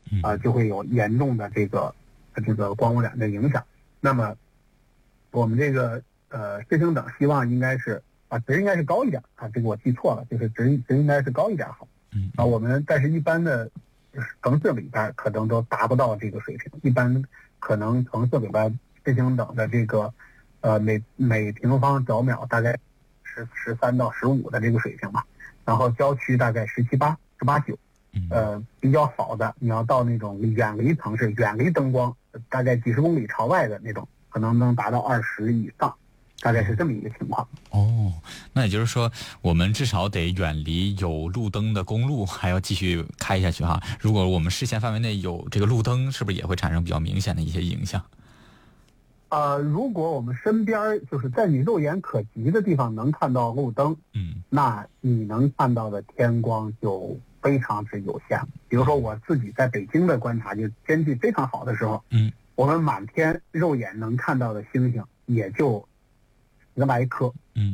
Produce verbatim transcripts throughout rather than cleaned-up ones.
呃，就会有严重的这个这个光污染的影响。那么我们这个呃适性等希望应该是啊值应该是高一点啊，这个我记错了，就是值值应该是高一点好。 嗯啊，我们但是一般的城市里边可能都达不到这个水平，一般可能城市里边适性等的这个呃每每平方角秒大概是十三到十五的这个水平吧，然后郊区大概十七八十八九。呃，比较好的，你要到那种远离城市、远离灯光，大概几十公里朝外的那种，可能能达到二十以上，大概是这么一个情况。 哦，那也就是说，我们至少得远离有路灯的公路，还要继续开下去哈。如果我们视线范围内有这个路灯，是不是也会产生比较明显的一些影响？ 呃，如果我们身边就是在你肉眼可及的地方能看到路灯， 嗯， 那你能看到的天光就非常之有限。比如说我自己在北京的观察，就天气非常好的时候， 嗯， 我们满天肉眼能看到的星星也就十来颗。 嗯，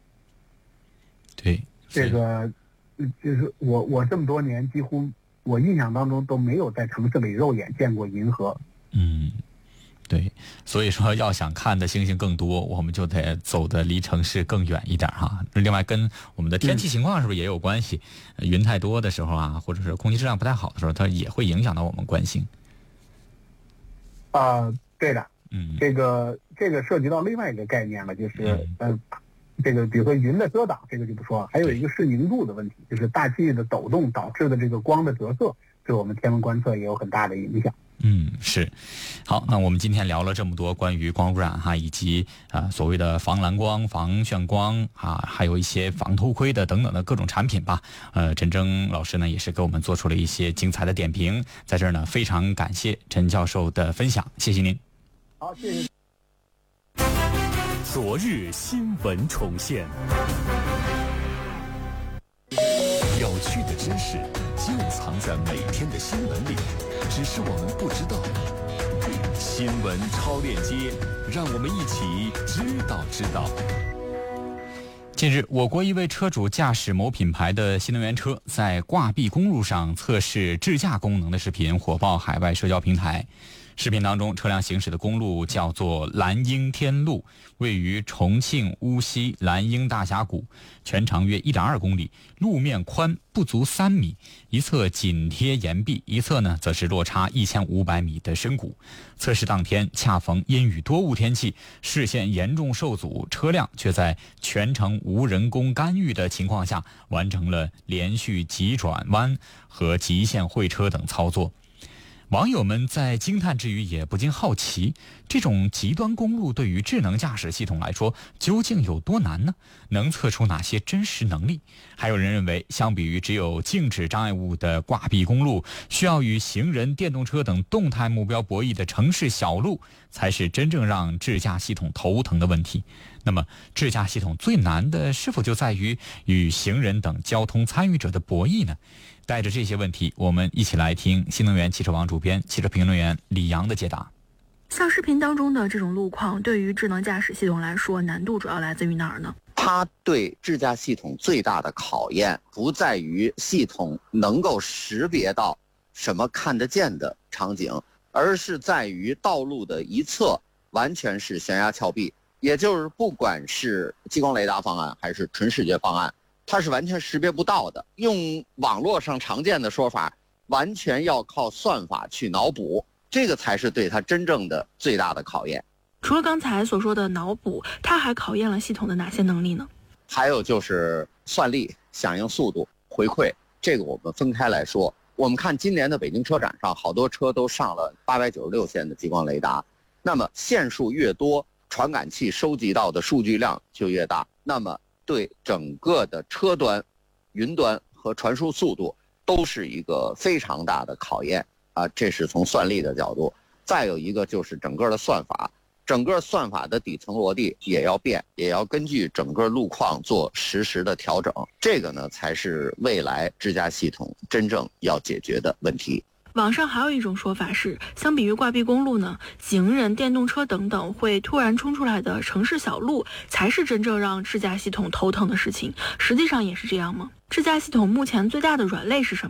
对， 这个就是我我这么多年几乎我印象当中都没有在城市里肉眼见过银河。 嗯。对，所以说要想看的星星更多，我们就得走的离城市更远一点哈。另外跟我们的天气情况是不是也有关系？嗯、云太多的时候啊，或者是空气质量不太好的时候，它也会影响到我们观星。 啊、呃，对的， 嗯， 这个这个涉及到另外一个概念了，就是呃，这个比如说云的遮挡，这个就不说了，还有一个是凝度的问题，就是大气的抖动导致的这个光的折射，对我们天文观测也有很大的影响。 嗯，是。好，那我们今天聊了这么多关于光污染哈，以及啊、呃、所谓的防蓝光、防眩光啊，还有一些防偷窥的等等的各种产品吧。呃，陈征老师呢也是给我们做出了一些精彩的点评，在这儿呢非常感谢陈教授的分享，谢谢您。 好，谢谢。 昨日新闻重现，有趣的知识就藏在每天的新闻里，只是我们不知道。新闻超链接，让我们一起知道知道。 近日，我国一位车主驾驶某品牌的新能源车，在挂壁公路上测试智驾功能的视频火爆海外社交平台。视频当中，车辆行驶的公路叫做蓝鹰天路，位于重庆乌溪蓝鹰大峡谷，全长约 一点二公里，路面宽不足三米，一侧紧贴岩壁，一侧呢则是落差一千五百米的深谷。测试当天恰逢阴雨多雾天气，视线严重受阻，车辆却在全程无人工干预的情况下，完成了连续急转弯和极限会车等操作。网友们在惊叹之余也不禁好奇，这种极端公路对于智能驾驶系统来说究竟有多难呢？能测出哪些真实能力？还有人认为，相比于只有静止障碍物的挂壁公路，需要与行人、电动车等动态目标博弈的城市小路，才是真正让智驾系统头疼的问题。那么，智驾系统最难的是否就在于与行人等交通参与者的博弈呢？带着这些问题，我们一起来听新能源汽车网主编、汽车评论员李阳的解答。 像视频当中的这种路况，对于智能驾驶系统来说，难度主要来自于哪儿呢？ 它对智驾系统最大的考验不在于系统能够识别到什么看得见的场景，而是在于道路的一侧完全是悬崖峭壁，也就是不管是激光雷达方案还是纯视觉方案，它是完全识别不到的。用网络上常见的说法，完全要靠算法去脑补，这个才是对它真正的最大的考验。 除了刚才所说的脑补，它还考验了系统的哪些能力呢？ 还有就是算力、响应速度、回馈，这个我们分开来说。我们看今年的北京车展上，好多车都上了八百九十六线的激光雷达，那么线数越多，传感器收集到的数据量就越大，那么对整个的车端、云端和传输速度都是一个非常大的考验啊！这是从算力的角度。再有一个就是整个的算法，整个算法的底层逻辑也要变，也要根据整个路况做实时的调整。这个呢，才是未来智驾系统真正要解决的问题。 网上还有一种说法是，相比于挂壁公路呢，行人、电动车等等会突然冲出来的城市小路，才是真正让智驾系统头疼的事情。实际上也是这样吗？智驾系统目前最大的软肋是什么呢？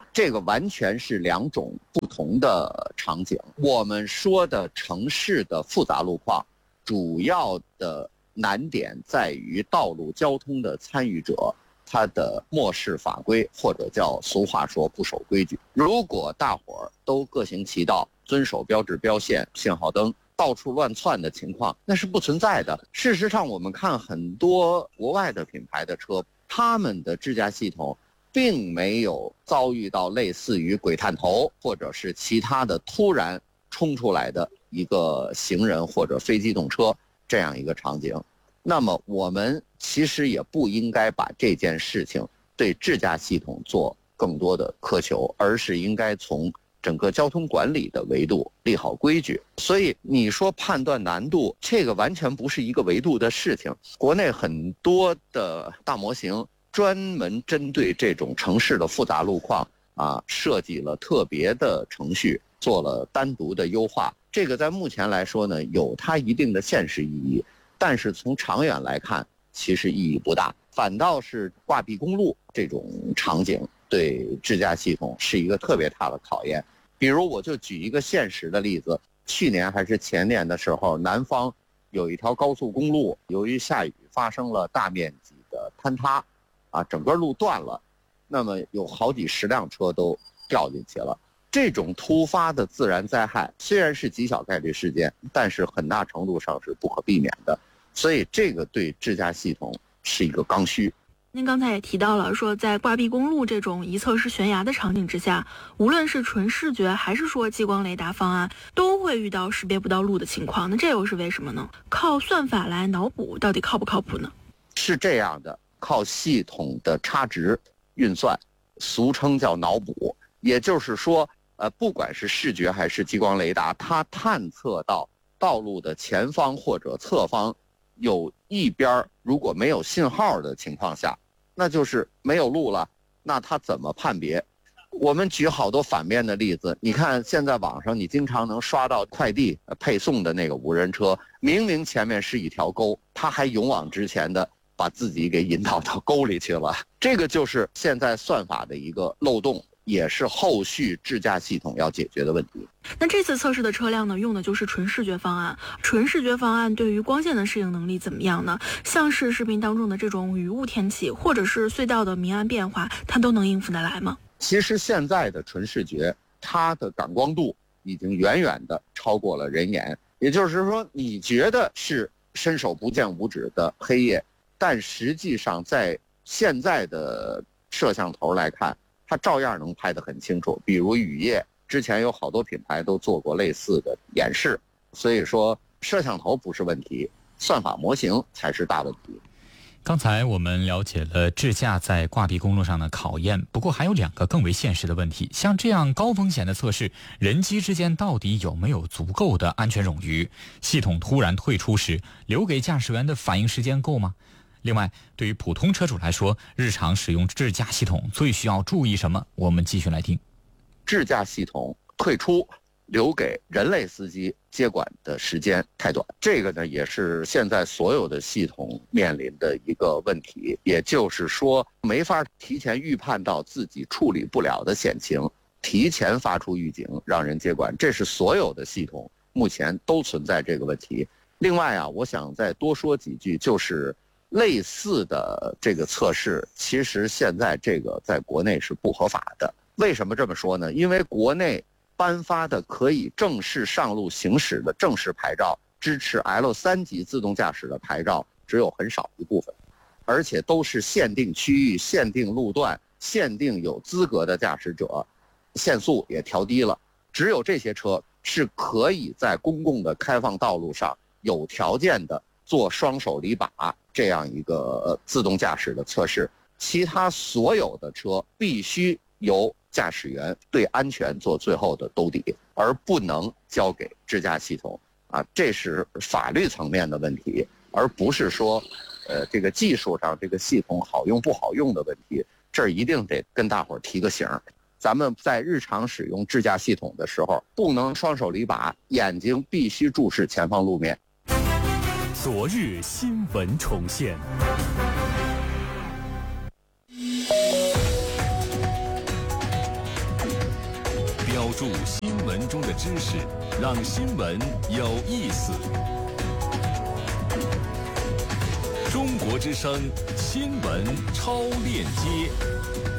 这个完全是两种不同的场景。我们说的城市的复杂路况，主要的难点在于道路交通的参与者他的漠视法规，或者叫俗话说不守规矩。如果大伙儿都各行其道，遵守标志标线、信号灯，到处乱窜的情况那是不存在的。事实上，我们看很多国外的品牌的车，他们的智驾系统并没有遭遇到类似于鬼探头或者是其他的突然冲出来的一个行人或者非机动车这样一个场景。那么我们其实也不应该把这件事情对智驾系统做更多的苛求，而是应该从整个交通管理的维度立好规矩。所以你说判断难度，这个完全不是一个维度的事情。国内很多的大模型专门针对这种城市的复杂路况啊，设计了特别的程序，做了单独的优化。这个在目前来说呢，有它一定的现实意义，但是从长远来看，其实意义不大。反倒是挂壁公路这种场景对智驾系统是一个特别大的考验。比如我就举一个现实的例子，去年还是前年的时候，南方有一条高速公路，由于下雨发生了大面积的坍塌，啊，整个路断了，那么有好几十辆车都掉进去了。这种突发的自然灾害虽然是极小概率事件，但是很大程度上是不可避免的，所以这个对智驾系统是一个刚需。 您刚才也提到了，说在挂壁公路这种一侧是悬崖的场景之下，无论是纯视觉还是说激光雷达方案，都会遇到识别不到路的情况。那这又是为什么呢？靠算法来脑补，到底靠不靠谱呢？ 是这样的，靠系统的差值运算，俗称叫脑补。也就是说，呃，不管是视觉还是激光雷达，它探测到道路的前方或者侧方有一边如果没有信号的情况下，那就是没有路了。那它怎么判别？我们举好多反面的例子，你看现在网上你经常能刷到快递配送的那个无人车，明明前面是一条沟，它还勇往直前的把自己给引导到沟里去了。这个就是现在算法的一个漏洞，也是后续智驾系统要解决的问题。 那这次测试的车辆呢，用的就是纯视觉方案。纯视觉方案对于光线的适应能力怎么样呢？像是视频当中的这种雨雾天气，或者是隧道的明暗变化，它都能应付得来吗？ 其实现在的纯视觉，它的感光度已经远远的超过了人眼。也就是说，你觉得是伸手不见五指的黑夜，但实际上在现在的摄像头来看，它照样能拍得很清楚。比如雨夜，之前有好多品牌都做过类似的演示。所以说，摄像头不是问题，算法模型才是大问题。 刚才我们了解了智驾在挂壁公路上的考验，不过还有两个更为现实的问题。像这样高风险的测试，人机之间到底有没有足够的安全冗余？系统突然退出时，留给驾驶员的反应时间够吗？另外，对于普通车主来说，日常使用智驾系统最需要注意什么？我们继续来听。 智驾系统退出，留给人类司机接管的时间太短，这个呢也是现在所有的系统面临的一个问题。也就是说，没法提前预判到自己处理不了的险情，提前发出预警让人接管，这是所有的系统目前都存在这个问题。另外啊，我想再多说几句，就是类似的这个测试，其实现在这个在国内是不合法的。为什么这么说呢？因为国内颁发的可以正式上路行驶的正式牌照，支持 L 三 级自动驾驶的牌照只有很少一部分，而且都是限定区域、限定路段、限定有资格的驾驶者，限速也调低了。只有这些车是可以在公共的开放道路上有条件的做双手离把这样一个自动驾驶的测试，其他所有的车必须由驾驶员对安全做最后的兜底，而不能交给智驾系统啊，这是法律层面的问题，而不是说，呃，这个技术上这个系统好用不好用的问题。这儿一定得跟大伙儿提个醒儿，咱们在日常使用智驾系统的时候，不能双手离把，眼睛必须注视前方路面。 昨日新闻重现。 述新闻中的知识，让新闻有意思。中国之声新闻超链接。